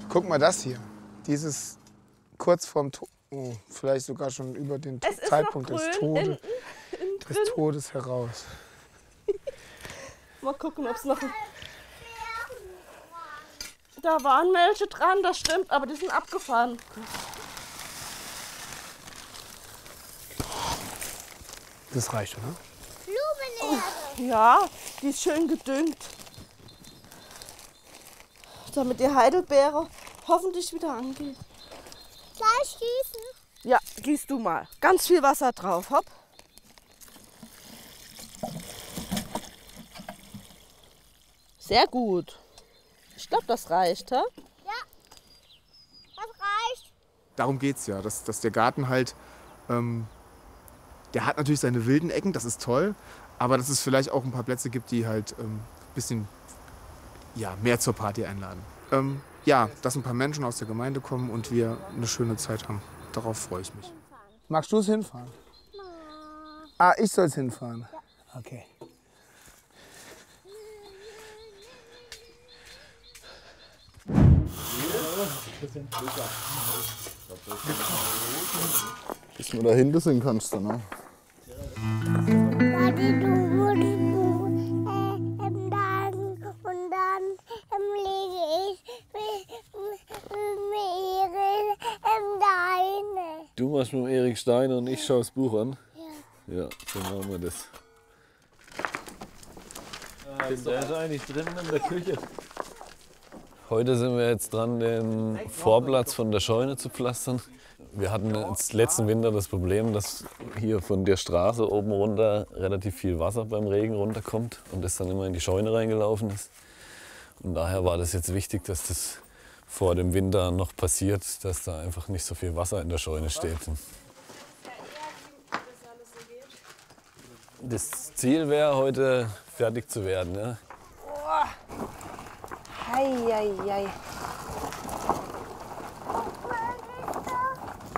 Guck mal das hier. Dieses kurz vorm Tod, oh, vielleicht sogar schon über den Zeitpunkt des Todes heraus. Mal gucken, ob es noch... Da waren welche dran, das stimmt, aber die sind abgefahren. Das reicht, oder? Oh, ja, die ist schön gedüngt. Damit die Heidelbeere hoffentlich wieder angeht. Gleich gießen? Ja, gießt du mal. Ganz viel Wasser drauf, hopp. Sehr gut. Ich glaube, das reicht, hä? Ja, das reicht. Darum geht es ja, dass der Garten halt, der hat natürlich seine wilden Ecken, das ist toll, aber dass es vielleicht auch ein paar Plätze gibt, die halt ein bisschen mehr zur Party einladen. Dass ein paar Menschen aus der Gemeinde kommen und wir eine schöne Zeit haben. Darauf freue ich mich. Magst du es hinfahren? Ah, ich soll es hinfahren? Ja. Okay. Bis wir da hinten sind, kannst du, ne? Und dann lege ich mit Erik Steine. Du machst mit Erik Steiner und ich schaue das Buch an? Ja. Ja, so machen wir das. Der ist eigentlich drinnen in der Küche. Heute sind wir jetzt dran, den Vorplatz von der Scheune zu pflastern. Wir hatten jetzt letzten Winter das Problem, dass hier von der Straße oben runter relativ viel Wasser beim Regen runterkommt und das dann immer in die Scheune reingelaufen ist. Und daher war das jetzt wichtig, dass das vor dem Winter noch passiert, dass da einfach nicht so viel Wasser in der Scheune steht. Das Ziel wäre, heute fertig zu werden. Ja. Hei, hei, hei.